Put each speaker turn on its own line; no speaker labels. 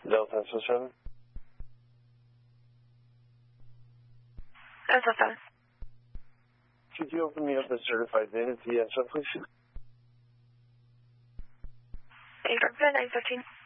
Delta 7.
Delta 7.
Could you open me up the certified VIN at the ESO, please?
8 913.